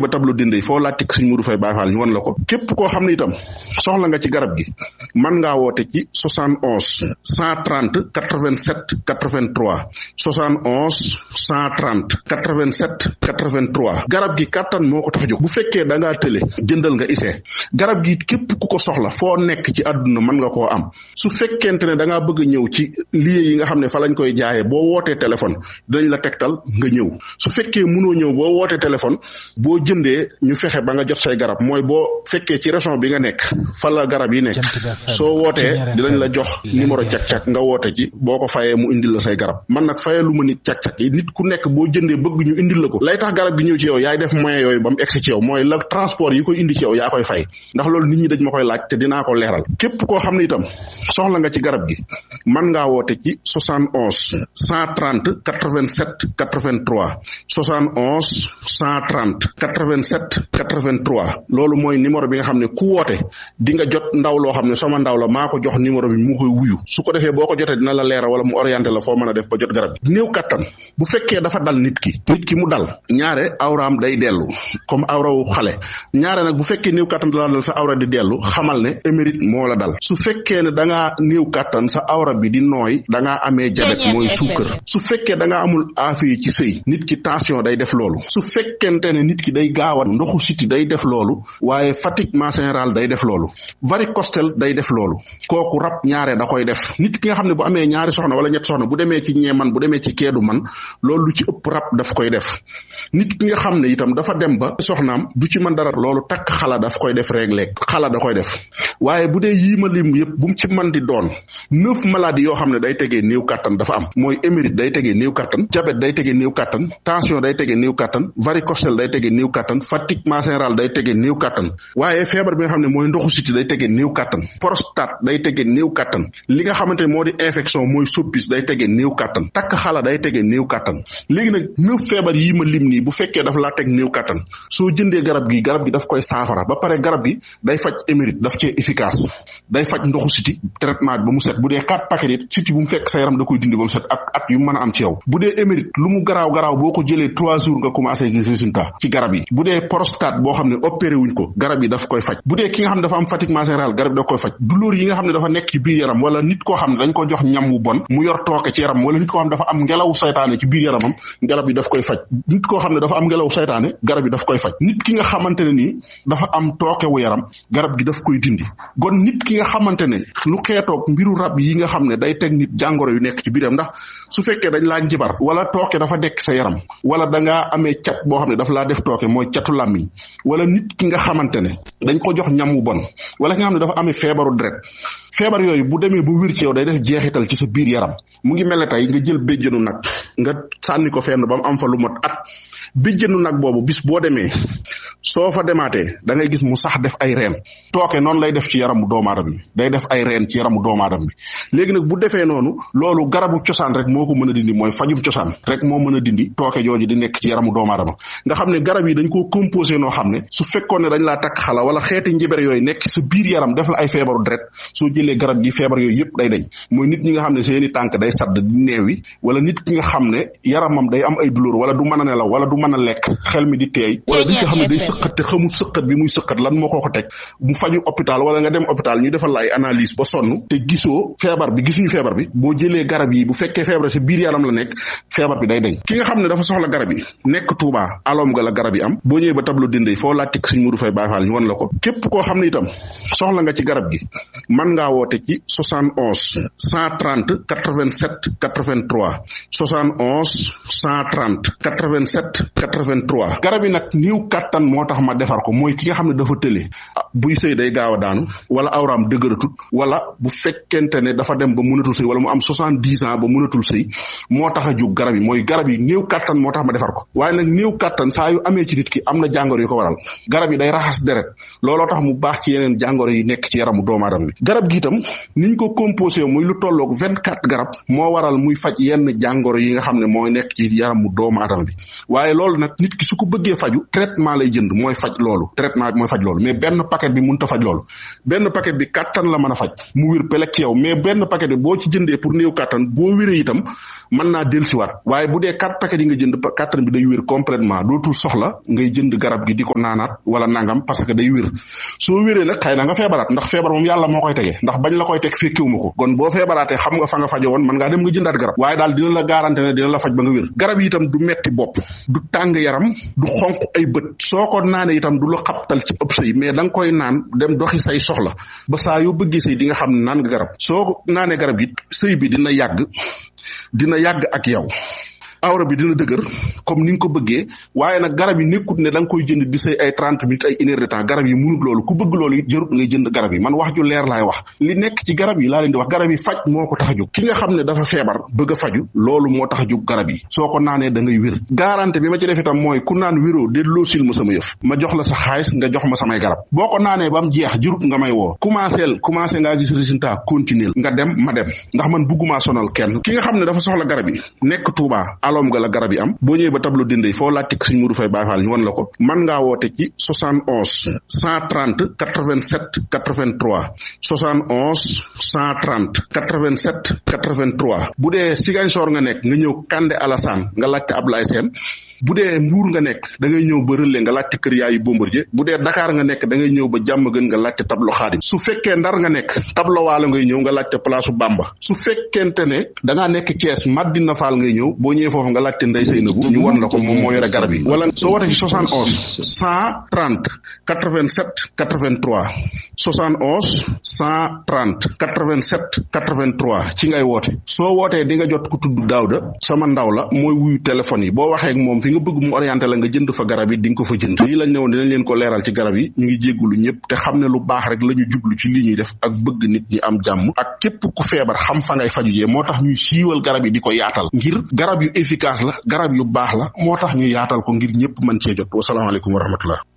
ba tableau dinde foo laajte Sëriñ Modou Faye Baye Fall ñu wan la ko. képp koo xam ne itam soxla nga ci garab gi mën ngaa woote ci 71 130 87 83 71 130 87 83 garab gi kattan moo ko tax a jóg. bu fekkee da ngaa tële jëndal nga isee garab gi képp ku ko soxla foo nekk ci àdduna mën nga koo am. su fekkente ne da ngaa bëgg a ñëw ci lieu yi nga xam ne fa lañ koy jaayee boo wootee téléphone dinañ la tegtal nga ñëw. su fekkee mënoo ñëw boo wootee téléphone boo jëndee ñu fexe ba nga jot say garab mooy boo fekkee ci région bi nga nekk fa la garab yi nekk soo wootee dinañ la jox numéro cak-cak nga woote ci boo ko fayee mu indil la say garab. man nag fayee lu ma nit cak-cak yi nit ku nekk boo jëndee bëgg ñu indil la ko lay tax garab gi ñëw ci yow yaay def moyen yooyu ba mu egsi ci yow mooy la transport yi koy indi ci yow yaa koy fay ndax loolu nit ñi dañ ma koy laaj te dinaa ko leeral. képp koo xam ne itam soxla nga ci garab gi mën ngaa woote ci 71 130 87 83 71 130 87 83 loolu mooy numéro bi nga xam ne ku woote di nga jot ndaw loo xam ne sama ndaw la maa ko jox numéro bi mu koy wuyu su ko defee boo ko jotee dina la leeral wala mu orienté la foo mën a def ba jot garab gi. néew kattan bu fekkee dafa dal nit ki mu dal ñaare awraam day dellu comme awrawu xale ñaare nag bu fekkee néew kattan da la dal sa awra di dellu xamal ne émérite moo la dal. su fekkee ne da ngaa néew kattan sa awra bi di nooy da ngaa amee jabet mooy suukar. su fekkee da ngaa amul affaire ci sëy nit ki tension day def loolu. su fekkente ne nit ki day gaaw a ndoxu siti day def loolu waaye fatiguement général day def loolu varicocèle day def loolu kooku rab ñaare da koy def. nit ki nga xam ne bu amee ñaari soxna wala ñetti soxna bu demee ci ñee man bu demee ci keedu man loolu lu ci ëpp rab daf koy def. nit ki nga xam ne itam dafa dem ba soxnaam du ci mën dara loolu takk xala daf koy def régler xala da koy def. waaye bu dee yii ma lim yëpp bu mu ci mën di doon 9 maladies yoo xam ne day tegee néew kattan dafa am mooy émérite day tegee néew kattan diabète day tegee néew kattan tension day tegee néew kattan varicocèle day tegee néew kattan fatiguement général day tegee néew kattan waaye feebar bi nga xam ne mooy ndoxu siti day tegee néew kattan prostate day tegee néew kattan li nga xamante ne moo di infection mooy soppis day tegee néew kattan takk xala day tegee néew kattan. léegi nag 9 feebar yii ma lim nii bu fekkee dafa laa teg néew kattan soo jëndee garab gi daf koy saafara ba pare garab gi day faj émérite daf cee efficace day faj ndoxu siti traitement bi ba mu set bu dee 4 paquet it siti bu mu fekk sa yaram da koy dindi ba mu set ak at yu mën a am ci yow. bu dee émérite lu mu garaaw boo ko jëlee 3 jours nga commencé gis résultat ci garab yi. bu dee prostate boo xam ne opéré wuñ ko garab yi daf koy faj. bu dee ki nga xam ne dafa am fatiguement général garab yi daf koy faj. douleur yi nga xam ne dafa nekk ci biir yaram wala nit koo xam ne dañ ko jox ñam wu bon mu yor tooke ci yaram wala nit koo xam ne dafa am ngelaw saytaane ci biir yaramam garab yi daf koy faj. nit koo xam ne dafa am ngelaw saytaane garab yi daf koy faj. nit ki nga xamante ne nii dafa am tooke wu yaram garab gi daf koy dindi. gon nit ki nga xamante ne lu xeetoog mbiru rab yi nga xam ne day teg nit jàngoro yu nekk ci biiram ndax su fekkee dañ laa njibar wala tooke dafa nekk sa yaram wala da ngaa amee cat boo xam ne dafa laa def tooke mooy catu làmmiñ wala nit ki nga xamante ne dañ ko jox ñam wu bon wala ki nga xam ne dafa amee feebaru deret feebar yooyu bu demee ba wér ci yow day def jeexital ci sa biir yaram mu ngi mel ne tey nga jël béjjënu nag nga sànni ko fenn ba mu am fa lu mot at béjjënu nag boobu bis boo demee soo fa demaatee da ngay gis mu sax def ay reen tooke noonu lay def ci yaramu doomu aadama bi day def ay reen ci yaramu doomu aadama bi léegi nag bu defee noonu loolu garabu cosaan rek moo ko mën a dindi mooy fajum cosaan rek moo mën a dindi tooke jooju di nekk ci yaramu doomu aadama nga xam ne garab yi dañ koo composé noo xam ne su fekkoon ne dañ laa takk xala wala xeeti njiber yooyu nekk sa biir yaram def la ay feebaru deret soo jëlee garab gi feebar yooyu yëpp day dañ mooy nit ñi nga xam ne seeni tànk day sadd di neewi wala nit ki nga xam ne yaramam day am ay douleur wala du mën a nelaw wala du mën a lekk xel mi di teey wala dañ ko xam ne day sëqat te xamul sëqat bi muy sëqat lan moo ko teg mu faju hôpital wala nga dem hôpital ñu defal la ay analyse ba sonn te gisoo feebar bi gisuñu feebar bi boo jëlee garab yi bu fekkee feebar sa biir yaram la nekk feebar bi day dañ. ki nga xam ne dafa soxla garab yi nekk Touba alom ga la garab yi am boo ñëwee ba tableau dinde foo laajte Sëriñ Modou Faye Baye Fall ñu wan la ko. képp koo xam ne itam soxla nga ci garab gi mën ngaa woote ci 71 130 87 83 71 130 87 83 garab yi nag niw kattan moo tax ma defar ko mooy ki nga xam ne dafa tële buy sëy day gaaw a daanu wala awraam dëgëratut wala bu fekkente ne dafa dem ba mënatul sëy wala mu am 70 ans ba mënatul sëy moo tax a jóg garab yi mooy garab yi néew kattan moo tax ma defar ko. waaye nag néew kattan saa yu amee ci nit ki am na jàngoro yu ko waral garab yi day raxas deret looloo tax mu baax ci yeneen jàngoro yi nekk ci yaramu doomu aadama bi. garab gi itam niñ ko composé muy lu tolloog 24 garab moo waral muy faj yenn jàngoro yi nga xam ne mooy nekk ci yaramu doomu aadama bi. waaye loolu nag nit ki su ko bëggee faju traitement lay jënd mooy faj loolu traitement bi mooy faj loolu mais benn paquet bi mënut a faj loolu benn paquet bi kattan la mën a faj mu wér pelek ci yow mais benn paquet bi boo ci jëndee pour néew kattan boo wéree itam mën naa dellusiwaat waaye bu dee 4 paquets yi nga jënd kattan bi day wér complètement dootul soxla ngay jënd garab gi di ko naanaat wala nangam parce que day wér soo wéree nag xëy na nga feebaraat ndax feebar moom yàlla moo koy tege ndax bañ la koy teg fekkiwuma ko kon boo feebaraatee xam nga fa nga fajo woon mën ngaa dem nga jëndaat garab waaye daal dina la garanté ne dina la faj ba nga wér garab yi itam du metti bopp du tàng yaram du xonq ay bët soo ko naanee itam du la xabtal ci ëpp sëy mais da nga koy naan dem doxi say soxla ba saa yoo bëggee sëy di nga xam ne naan nga garab soo naanee garab yi sëy bi dina yàgg ak yow awra bi dina dëgër comme ni nga ko bëggee waaye nag garab yi nekkut ne da nga koy jënd di say ay 30 minutes ay 1 heure de temps garab yi munut loolu ku bëgg loolu it jarut ngay jënd garab yi man wax ju leer laay wax li nekk ci garab yi laa leen di wax garab yi faj moo ko tax a jóg ki nga xam ne dafa feebar bëgg a faju loolu moo tax a jóg garab yi soo ko naanee da ngay wér garantie bi ma ci def itam mooy ku naan wéroo delloo sil ma sama yëf ma jox la sa xaalis nga jox ma samay garab boo ko naanee ba mu jeex jarut nga may woo commencé ngaa gis résultat continuer nga dem ma dem ndax man bëgguma sonal kenn ki nga xam ne dafa soxla garab yi nekk Touba alom ga la garab yi am boo ñëwee ba tableau dindey foo laajte Sëñ Modou Faye Baye Fall ñu won la ko mën ngaa woote ci 71 130 87 83 71 130 87 83 bu dee Ziguinchor nga nekk nga ñëw Kandé Alassane nga laajte Ablaye Sène bu dee Mbuur nga nekk da ngay ñëw ba Relais nga laajte kër yaayu Bombardier bu dee Dakar nga nekk da ngay ñëw ba Diamaguène nga laajte tableau Xaadim su fekkee Ndar nga nekk tableau Waalo ngay ñëw nga laajte place Bamba su fekkente ne da ngaa nekk Thiès Madina Fall ngay ñëw boo ñëwee foofu nga laajte Ndey Seynabou ñu won la ko moom moo yore garab yi wala soo wootee ci 71 130 87 83 71 130 87 83 ci ngay woote soo wootee di nga jot ku tudd Daawda sama ndaw la mooy wuyu téléphone yi boo waxee ak moom fi nga bëgg mu orienté la nga jënd fa garab yi di nga ko fa jënd lii lañ ne woon dinañ leen ko leeral ci garab yi ñu ngi jéggulu ñëpp te xam ne lu baax rek la ñu jublu ci li ñuy def ak bëgg nit ñi am jàmm ak képp ku feebar xam fa ngay faju jee moo tax ñuy siiwal garab yi di ko yaatal ngir garab yu efficace la garab yu baax la moo tax ñu yaatal ko ngir ñëpp mën cee jot wasalaamaaleykum wa rahmatullah